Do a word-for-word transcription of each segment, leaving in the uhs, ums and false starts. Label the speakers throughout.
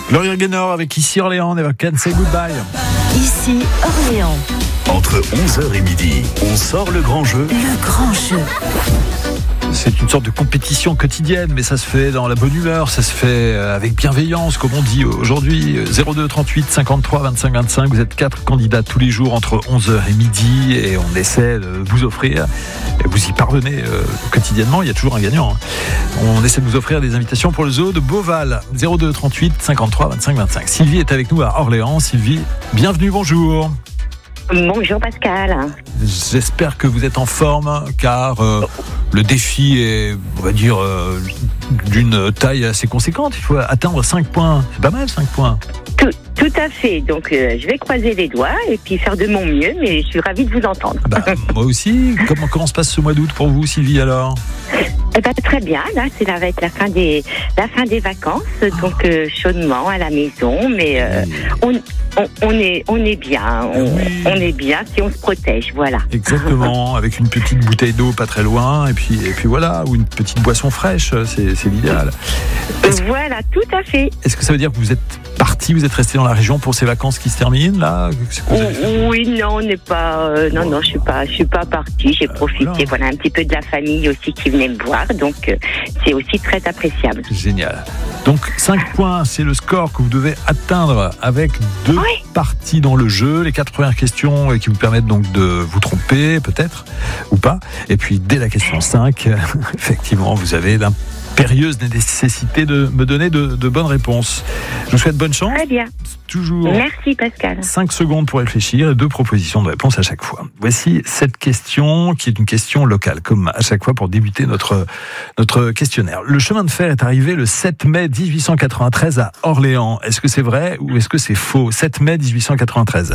Speaker 1: Gloria Gaynor avec Ici Orléans, Never Can Say Goodbye.
Speaker 2: Ici Orléans.
Speaker 3: Entre onze heures et midi, on sort le grand jeu.
Speaker 2: Le grand jeu.
Speaker 1: C'est une sorte de compétition quotidienne, mais ça se fait dans la bonne humeur, ça se fait avec bienveillance, comme on dit aujourd'hui. zéro deux trente-huit cinquante-trois vingt-cinq vingt-cinq, vous êtes quatre candidats tous les jours entre onze heures et midi, et on essaie de vous offrir, et vous y parvenez euh, quotidiennement, il y a toujours un gagnant. Hein. On essaie de vous offrir des invitations pour le zoo de Beauval. zéro deux trente-huit cinquante-trois vingt-cinq vingt-cinq. Sylvie est avec nous à Orléans. Sylvie, bienvenue, bonjour.
Speaker 4: Bonjour Pascal.
Speaker 1: J'espère que vous êtes en forme, car euh, le défi est, on va dire, euh, d'une taille assez conséquente. Il faut atteindre cinq points. C'est pas mal, cinq points.
Speaker 4: Tout, tout à fait. Donc, euh, je vais croiser les doigts et puis faire de mon mieux, mais je suis ravie de vous entendre.
Speaker 1: Bah, moi aussi. Comment, comment se passe ce mois d'août pour vous, Sylvie, alors ?
Speaker 4: Eh ben, très bien. Là, c'est là va être la fin des, la fin des vacances, donc euh, chaudement à la maison, mais euh, on, on, on est, on est bien. On,
Speaker 1: oui.
Speaker 4: on est bien si on se protège, voilà.
Speaker 1: Exactement. Avec une petite bouteille d'eau pas très loin, et puis, et puis voilà, ou une petite boisson fraîche, c'est, c'est l'idéal. Est-ce,
Speaker 4: voilà, tout à fait.
Speaker 1: Est-ce que ça veut dire que vous êtes parti, vous êtes resté dans la région pour ces vacances qui se terminent là ?
Speaker 4: Oui, non, on n'est pas. Euh, non, non, je suis pas, je suis pas partie. J'ai profité, voilà. voilà, un petit peu de la famille aussi qui venait me voir, donc euh, c'est aussi très appréciable.
Speaker 1: Génial. Donc cinq points, c'est le score que vous devez atteindre avec deux oui. parties dans le jeu. Les quatre premières questions qui vous permettent donc de vous tromper, peut-être, ou pas. Et puis dès la question cinq, effectivement, vous avez l'impérieuse nécessité de me donner de, de bonnes réponses. Je vous souhaite bonne chance.
Speaker 4: Très bien.
Speaker 1: Toujours.
Speaker 4: Merci Pascal.
Speaker 1: cinq secondes pour réfléchir et deux propositions de réponse à chaque fois. Voici cette question qui est une question locale, comme à chaque fois pour débuter notre, notre questionnaire. Le chemin de fer est arrivé le sept mai dix-huit cent quatre-vingt-treize à Orléans. Est-ce que c'est vrai ou est-ce que c'est faux ? sept mai dix-huit cent quatre-vingt-treize.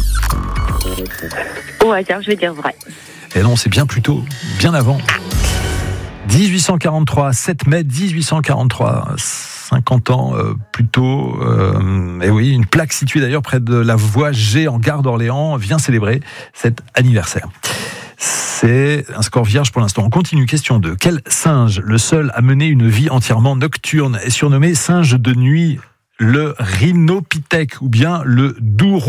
Speaker 4: Au hasard, je vais dire vrai.
Speaker 1: Et non, c'est bien plus tôt, bien avant. dix-huit cent quarante-trois, sept mai dix-huit cent quarante-trois, cinquante ans euh, plus tôt. Euh, et oui, une plaque située d'ailleurs près de la voie G en gare d'Orléans vient célébrer cet anniversaire. C'est un score vierge pour l'instant. On continue. Question deux. Quel singe, le seul à mener une vie entièrement nocturne, est surnommé singe de nuit ? Le rhinopithèque ou bien le douroukouli ?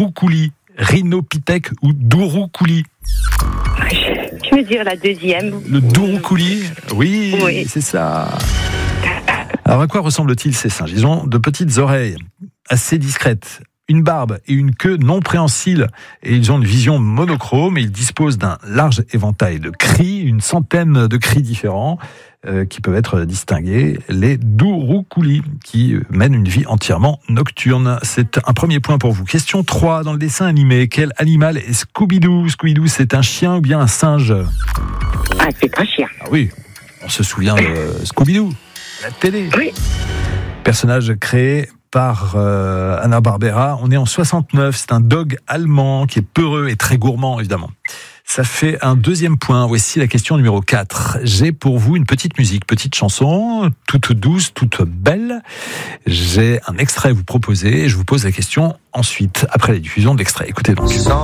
Speaker 1: Rhinopithèque ou douroukouli ?
Speaker 4: Je veux dire la deuxième.
Speaker 1: Le douroukouli ? Oui, oui, c'est ça. Alors à quoi ressemblent-ils ces singes ? Ils ont de petites oreilles assez discrètes, une barbe et une queue non préhensile, et ils ont une vision monochrome, et ils disposent d'un large éventail de cris, une centaine de cris différents euh, qui peuvent être distingués, les douroukouli, qui mènent une vie entièrement nocturne. C'est un premier point pour vous. Question trois, dans le dessin animé, quel animal est Scooby-Doo ? Scooby-Doo, c'est un chien ou bien un singe ?
Speaker 4: Ah, c'est un chien.
Speaker 1: Ah oui, on se souvient de Scooby-Doo, la télé.
Speaker 4: Oui.
Speaker 1: Personnage créé par euh, Hanna-Barbera. On est en soixante-neuf, c'est un dog allemand qui est peureux et très gourmand, évidemment. Ça fait un deuxième point. Voici la question numéro quatre. J'ai pour vous une petite musique, petite chanson, toute douce, toute belle. J'ai un extrait à vous proposer et je vous pose la question ensuite, après la diffusion de l'extrait. Écoutez donc.